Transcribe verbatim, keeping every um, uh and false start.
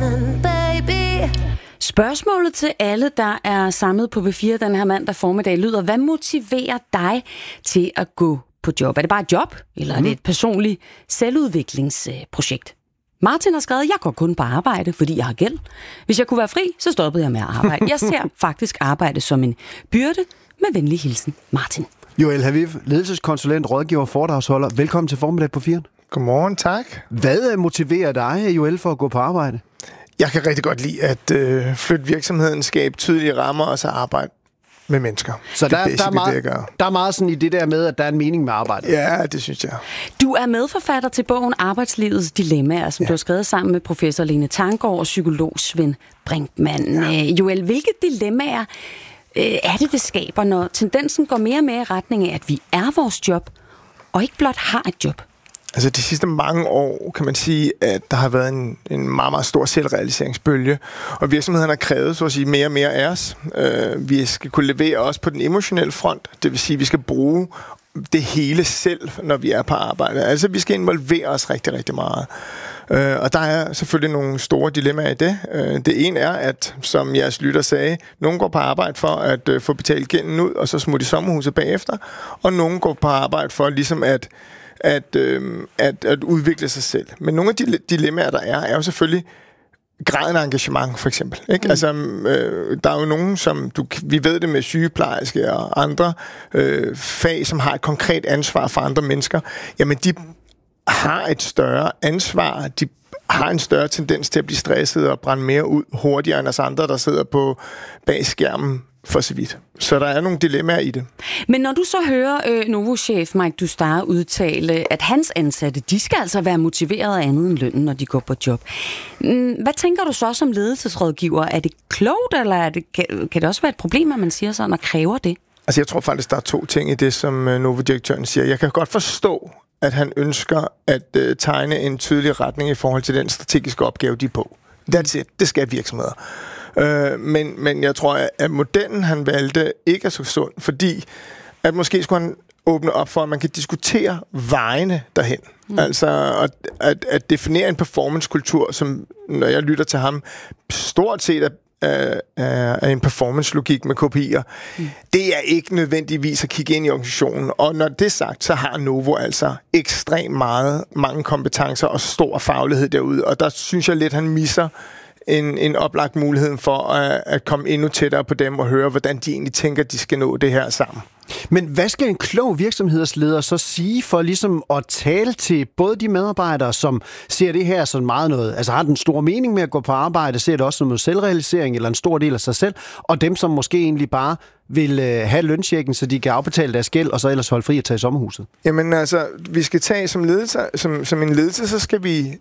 Listen, baby. Spørgsmålet til alle, der er samlet på B fire den her mandag formiddag, lyder: hvad motiverer dig til at gå på job? Er det bare et job, eller mm. er det et personligt selvudviklingsprojekt? Martin har skrevet: jeg går kun på arbejde, fordi jeg har gæld. Hvis jeg kunne være fri, så stoppede jeg med at arbejde. Jeg ser faktisk arbejde som en byrde. Med venlig hilsen, Martin. Joel Haviv, ledelseskonsulent, rådgiver og foredragsholder. Velkommen til formiddag på fire. Godmorgen, tak. Hvad motiverer dig, Joel, for at gå på arbejde? Jeg kan rigtig godt lide at øh, flytte virksomheden, skabe tydelige rammer og så arbejde med mennesker. Så der, det er der, er meget, det, der er meget sådan i det der med, at der er en mening med arbejdet. Ja, det synes jeg. Du er medforfatter til bogen Arbejdslivets Dilemmaer, som ja. du har skrevet sammen med professor Lene Tanggaard og psykolog Svend Brinkmann. Ja. Joel, hvilke dilemmaer øh, er det, det skaber, når tendensen går mere og mere i retning af, at vi er vores job, og ikke blot har et job? Altså de sidste mange år kan man sige, at der har været en, en meget, meget stor selvrealiseringsbølge, og virksomhederne har krævet, så at sige, mere og mere af os. Uh, vi skal kunne levere også på den emotionelle front, det vil sige, at vi skal bruge det hele selv, når vi er på arbejde. Altså vi skal involvere os rigtig, rigtig meget. Uh, og der er selvfølgelig nogle store dilemmaer i det. Uh, det ene er, at som jeres lytter sagde, nogen går på arbejde for at uh, få betalt gælden ud, og så smutte i sommerhuset bagefter, og nogen går på arbejde for ligesom at At, øh, at, at udvikle sig selv. Men nogle af de dilemmaer, der er, er jo selvfølgelig graden af engagement, for eksempel. Ikke? Mm. Altså, øh, der er jo nogen, som du, vi ved det med sygeplejerske og andre øh, fag, som har et konkret ansvar for andre mennesker. Jamen, de har et større ansvar. De har en større tendens til at blive stresset og brænde mere ud hurtigere end os andre, der sidder på bag skærmen for så vidt. Så der er nogle dilemmaer i det. Men når du så hører øh, Novo-chef Mike Dostar udtale, at hans ansatte, de skal altså være motiveret af andet end lønnen, når de går på job. Hvad tænker du så som ledelsesrådgiver? Er det klogt, eller er det, kan, kan det også være et problem, at man siger sådan og kræver det? Altså jeg tror faktisk, der er to ting i det, som Novo-direktøren siger. Jeg kan godt forstå, at han ønsker at uh, tegne en tydelig retning i forhold til den strategiske opgave, de er på. That's it. Det skal virksomheder. Øh, men, men jeg tror, at modellen, han valgte, ikke er så sund, fordi at måske skulle han åbne op for, at man kan diskutere vejene derhen. Mm. Altså at, at, at definere en performancekultur, som, når jeg lytter til ham, stort set er, er, er en performance-logik med K P I'er. Mm. Det er ikke nødvendigvis at kigge ind i organisationen. Og når det er sagt, så har Novo altså ekstremt meget, mange kompetencer og stor faglighed derude. Og der synes jeg lidt, han misser En, en oplagt mulighed for at, at komme endnu tættere på dem og høre, hvordan de egentlig tænker, de skal nå det her sammen. Men hvad skal en klog virksomhedsleder så sige for ligesom at tale til både de medarbejdere, som ser det her som meget noget, altså har den store mening med at gå på arbejde, ser det også som noget selvrealisering eller en stor del af sig selv, og dem, som måske egentlig bare vil øh, have lønchecken, så de kan afbetale deres gæld, og så ellers holde fri at tage i sommerhuset? Jamen altså, vi skal tage som ledelse, som, som en ledelse, så skal vi